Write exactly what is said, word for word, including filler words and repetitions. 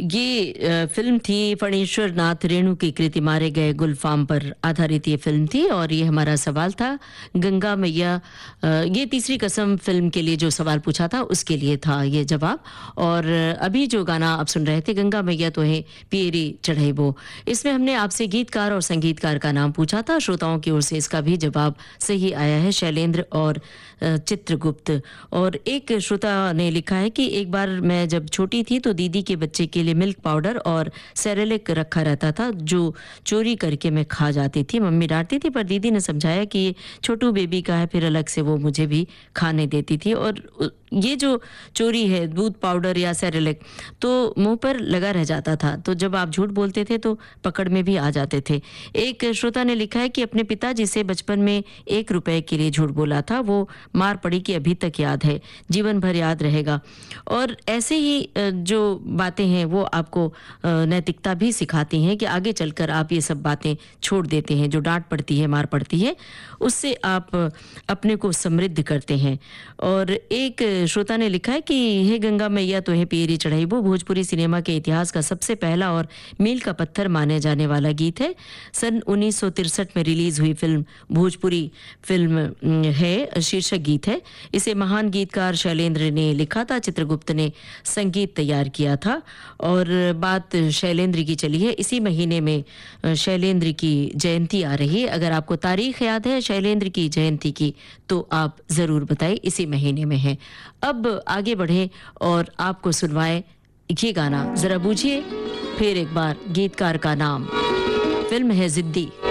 ये अ, फिल्म थी फणीश्वर नाथ रेणु की कृति मारे गए गुलफाम पर आधारित ये फिल्म थी और ये हमारा सवाल था गंगा मैया। अ, ये तीसरी कसम फिल्म के लिए जो सवाल पूछा था उसके लिए था ये जवाब। और अभी जो गाना आप सुन रहे थे गंगा मैया तो है पियरी चढ़ाइबो, इसमें हमने आपसे गीतकार और संगीतकार का नाम पूछा था। श्रोताओं की ओर से इसका भी जवाब सही आया है, शैलेंद्र और अ, चित्रगुप्त। और एक श्रोता ने लिखा है कि एक बार मैं जब छोटी थी तो दीदी के बच्चे के लिए मिल्क पाउडर और सेरेलिक रखा रहता था जो चोरी करके मैं खा जाती थी। मम्मी डांटती थी पर दीदी ने समझाया कि ये छोटू बेबी का है, फिर अलग से वो मुझे भी खाने देती थी। और ये जो चोरी है दूध पाउडर या सेरेलिक तो मुंह पर लगा रह जाता था, तो जब आप झूठ बोलते थे तो पकड़ में भी आ जाते थे। एक श्रोता ने लिखा है कि अपने पिताजी से बचपन में एक रुपए के लिए झूठ बोला था, वो मार पड़ी कि अभी तक याद है, जीवन भर याद रहेगा। और ऐसे ही अ, जो बातें हैं वो आपको अ, नैतिकता भी सिखाती हैं कि आगे चलकर आप ये सब बातें छोड़ देते हैं। जो डांट पड़ती है, मार पड़ती है, उससे आप अपने को समृद्ध करते हैं। और एक श्रोता ने लिखा है कि हे गंगा मैया तो है पियरी चढ़ाइबो भोजपुरी सिनेमा के इतिहास का सबसे पहला और मील का पत्थर माने जाने वाला गीत है। सन उन्नीस सौ तिरसठ में रिलीज हुई फिल्म भोजपुरी फिल्म है, शीर्षक गीत है। इसे महान गीतकार शैलेंद्र ने लिखा था, चित्रगुप्त ने संगीत तैयार किया था। और बात शैलेंद्र की चली है, इसी महीने में शैलेंद्र की जयंती आ रही है। अगर आपको तारीख याद है शैलेंद्र की जयंती की तो आप जरूर बताएं, इसी महीने में है। अब आगे बढ़े और आपको सुनवाए ये गाना, जरा बूझिए फिर एक बार गीतकार का नाम। फिल्म है जिद्दी।